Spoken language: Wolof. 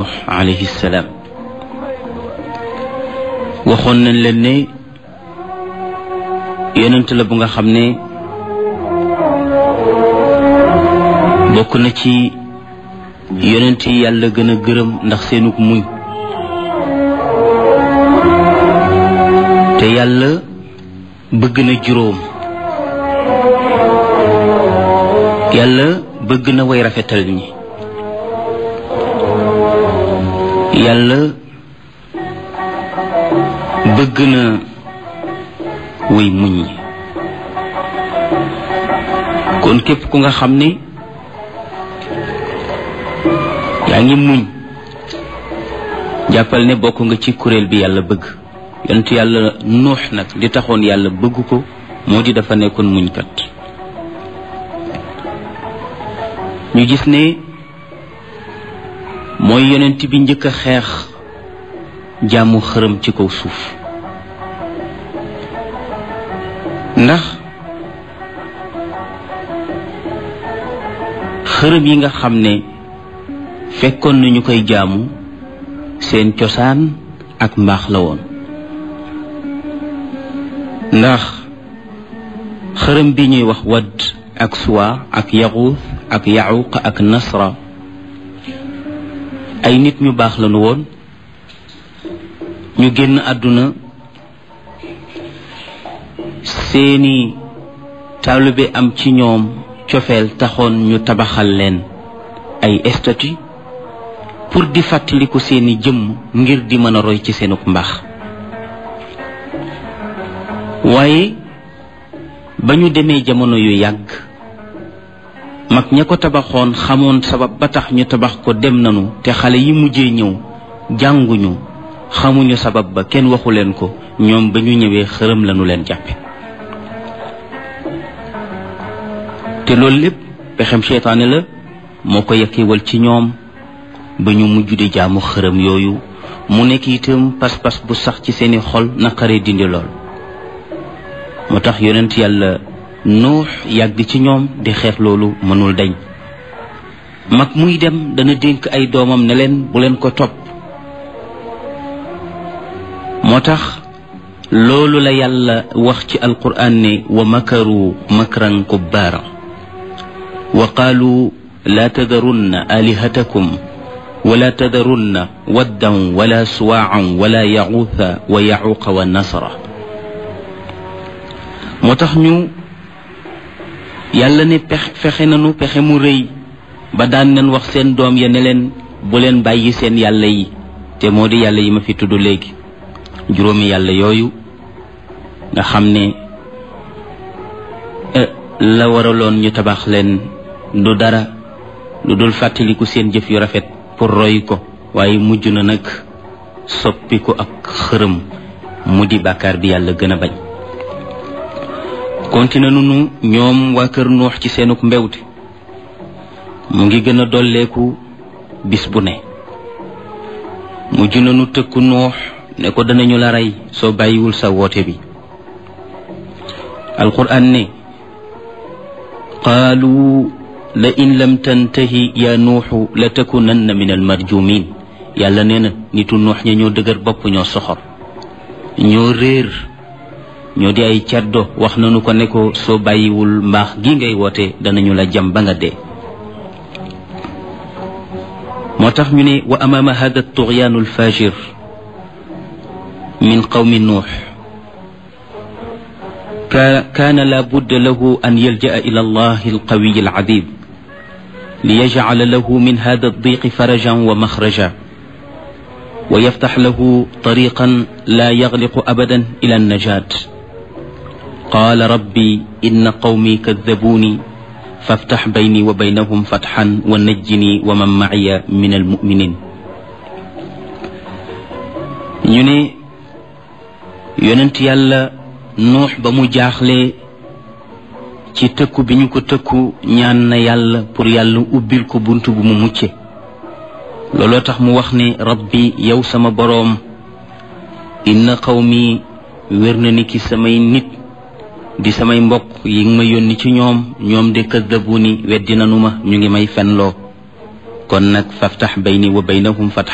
alayhi salaam waxoon nañ leen ne yonent la bu nga xam ne bokk na ci yonent yi yàlla gën a gërëm ndax seenug muñ te yàlla bëgg na juróom yàlla bëgg na way rafetal ñi yàlla bëgg na way muñ ñi kon képp ku nga xam ne yaa ngi muñ jàppal ne bokk nga ci kuréel bi yàlla bëgg yonent yàlla nuux nag li taxoon yàlla bëgg ko moo di dafa nekkoon muñkat ñu gis ne mooy yonent bi njëkk a xeex jaamu xërëm ci kaw suuf ndax xërëm yi nga xam ne fekkoon nañu koy jaamu seen cosaan ak mbaax la woon ndax xërëm bi ñuy wax wadd ak suwa ak yaxuus ak yaxuq ak nasra ay nit ñu baax lañu woon ñu génn àdduna seeni taalibe am ci ñoom cofeel taxoon ñu tabaxal leen ay statue pour di fàttaliku seeni jëmm ngir di mën a roy ci seenuk mbaax waaye ba ñu demee jamono yu yàgg mag ña ko tabaxoon xamoon sabab ba tax ñu tabax ko dem nanu te xale yi mujjee ñëw jànguñu xamuñu sabab ba kenn waxu leen ko ñoom ba ñu ñëwee xërëm lañu leen jàppe te loolu lépp pexem seytaane la moo ko yakkiwal ci ñoom ba ñu mujj di jaamu xërëm yooyu mu nekk itam pas-pas bu sax ci seeni xol naqaree dindi lool moo tax yonent yàlla nuux yàgg ci ñoom di xeex loolu mënul dañ mag muy dem dana dénk ay doomam ne leen bu leen ko topp moo tax loolu la yàlla wax ci alquran ne wa makaru makran kubbaara wa qaalu laa tadarunna alihatakum wala tadarunna waddan wala suwaacan wala yaxuuta wa yaxuuqa wa nasra moo tax ñu yàlla ne fexe nanu pexe mu rëy ba daan nañ wax seen doom ya ne leen bu leen bàyyi seen yàlla yi te moo di yàlla yi ma fi tudd léegi juróomi yàlla yooyu nga xam ne la waraloon ñu tabax leen du dara lu dul fàttaliku seen jëf yu rafet pour roy ko waaye mujj na nag soppi ko ak xërëm mu di bàkkaar bi yàlla gën a bañ continué nunu ñoom waa kër nuux ci seenuk mbewte mu ngi gën a dolleeku bis bu ne mujj nanu tëkku nuux ne ko danañu la rey soo bàyyiwul sa woote bi alquran ne qaalu la in lam tantahi ya nuuxu la takunanna min almarjumin yàlla nee na nitu nuux ña ñoo dëgër bopp ñoo soxor ñoo réer ñoo di ay caddo wax nañu ko ne ko soo bàyyiwul mbaax gi ngay woote danañu la jam ba nga dee moo tax ñu ne wa amaama hada tughyaanu alfajir min qawmi nuux kaana la budda lahu an yalja'a ila allahi alqawiyi alazim liyaj'ala lahu min hada addiqi farajan wa makhraja wa yaftax lahu tariqan la yaghliqu abadan ila annajat qaala rabbi inna qawmi kaddabuuni faftax bayni wa baynahum fatxan wa najjini wa man maciya min almuminin ñu ne yonent yàlla nuux ba mu jaaxle ci tëkku bi ñu ko tëkku ñaan na yàlla pour yàlla ubbil ko bunt bu mu mucce looloo tax mu wax ne rabbi yow sama boroom inna qawmi wér na ni ki samay nit di samay mbokk yi nga ma yónni ci ñoom de kaddabu ni weddi nanu ma ñu ngi may fenloo kon nag faftax bayni wa baynahum fatx